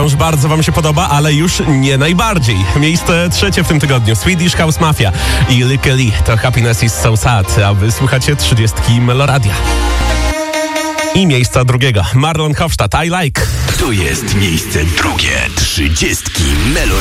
wciąż bardzo wam się podoba, ale już nie najbardziej. Miejsce trzecie w tym tygodniu. Swedish House Mafia i Lykke Li. To Happiness is so sad, a wy słuchacie 30 Meloradia. I miejsca drugiego. Marlon Hofstadt, I Like. To jest miejsce drugie 30 Meloradia.